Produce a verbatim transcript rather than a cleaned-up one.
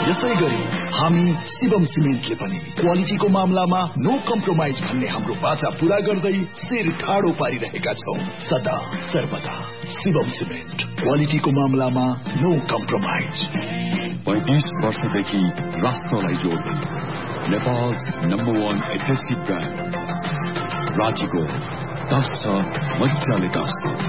यसै गरी हामी शिवम सिमेन्टले पनि क्वालिटीको मामलामा नो कम्प्रोमाइज भन्ने हाम्रो बाचा पूरा गर्दै शिर ठाडो पारिरहेका छौं। सदा सर्वदा शिवम सिमेन्ट, क्वालिटीको मामलामा नो कम्प्रोमाइज। पैंतीस वर्षदेखि राष्ट्रलाई जोड्दै नेपाल नम्बर वान एडहेसिभ ब्रान्ड राजीको दस छ मजाले दस